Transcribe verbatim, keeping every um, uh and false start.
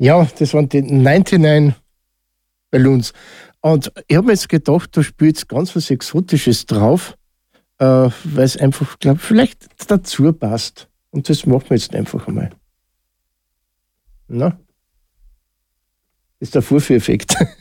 Ja, das waren die neunundneunzig Balloons. Und ich habe mir jetzt gedacht, da spielt jetzt ganz was Exotisches drauf, äh, weil es einfach, glaube vielleicht dazu passt. Und das machen wir jetzt einfach einmal. Na? Das ist der Vorführeffekt.